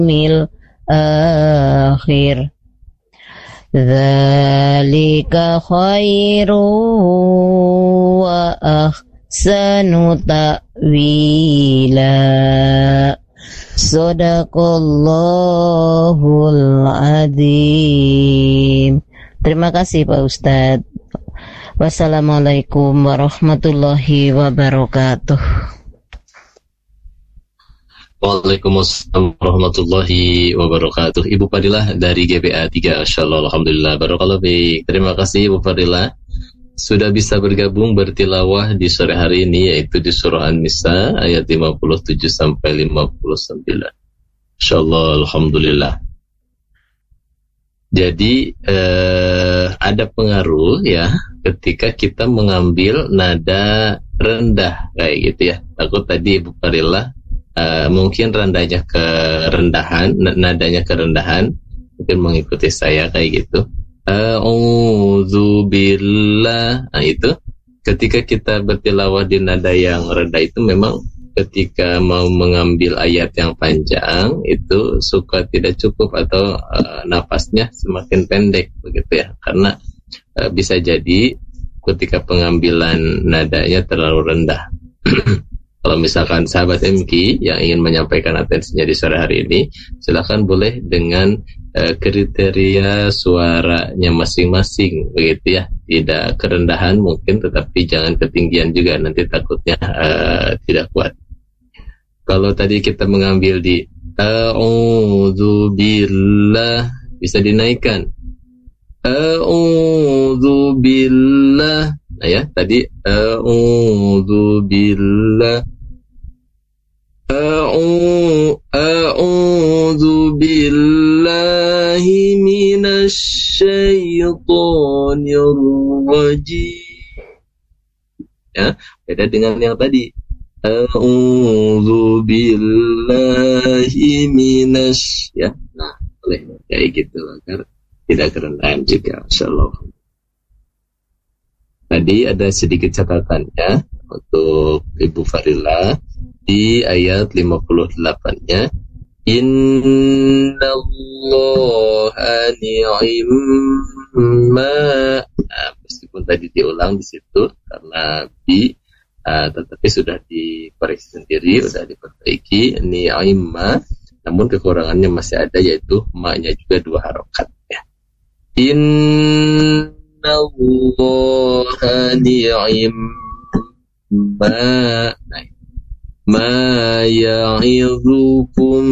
mil akhir. Dzalika khairu wa ahsanu ta'wila. Shadaqallahul adzim. Terima kasih Pak Ustadz. Wassalamualaikum warahmatullahi wabarakatuh. Waalaikumsalam warahmatullahi wabarakatuh. Ibu Fadilah dari GBA 3, Insyaallah, alhamdulillah, barakallahu fiik. Terima kasih Ibu Fadilah sudah bisa bergabung bertilawah di sore hari ini, yaitu di surah An-Nisa ayat 57 sampai 59. Insyaallah, alhamdulillah. Jadi ada pengaruh ya ketika kita mengambil nada rendah kayak gitu ya. Aku tadi Ibu Fadilah mungkin nadanya kerendahan, mungkin mengikuti saya kayak gitu. A'udzubillah. Nah itu ketika kita bertilawah di nada yang rendah itu memang ketika mau mengambil ayat yang panjang itu suka tidak cukup atau napasnya semakin pendek begitu ya, karena bisa jadi ketika pengambilan nadanya terlalu rendah. Kalau misalkan sahabat MK yang ingin menyampaikan atensinya di sore hari ini, silakan boleh dengan kriteria suaranya masing-masing, begitu ya. Tidak kerendahan mungkin, tetapi jangan ketinggian juga, nanti takutnya tidak kuat. Kalau tadi kita mengambil di a'udzubillah, bisa dinaikkan. A'udzubillah. Nah ya, tadi a'udzubillah. A'udzu billahi minasyaitonir rajim. Ya, beda dengan yang tadi. A'udzu billahi minasy, ya. Nah, boleh kayak gitu agar tidak kerendahan juga, insyaallah. Tadi ada sedikit catatannya untuk Ibu Fadilah di ayat 58-nya. Innallaha ni'imma. Nah, meskipun tadi diulang di situ karena tetapi sudah dikoreksi sendiri, sudah diperbaiki ni'imma, namun kekurangannya masih ada, yaitu ma-nya juga 2 harokat ya. Innallaha ni'imma. Nah, ma ya'idukum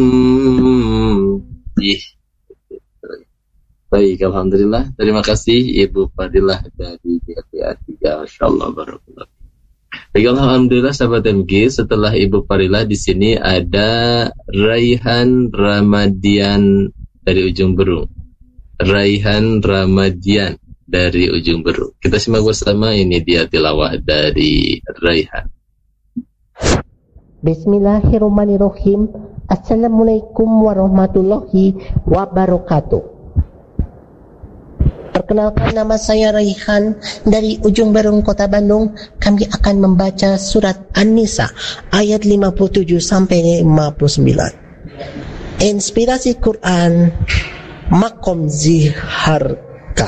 bih. Baik, alhamdulillah. Terima kasih Ibu Fadilah dari GPA 3, insyaallah, barakallahu. Baik, alhamdulillah sahabat MG, setelah Ibu Fadilah di sini ada Raihan Ramadian dari Ujung Berung. Raihan Ramadian dari Ujung Berung. Kita simak bersama, ini dia tilawah dari Raihan. Bismillahirrahmanirrahim. Assalamualaikum warahmatullahi wabarakatuh. Perkenalkan, nama saya Raihan dari Ujung Berung, Kota Bandung. Kami akan membaca surat An-Nisa ayat 57 sampai 59. Inspirasi Quran, Makom Zihar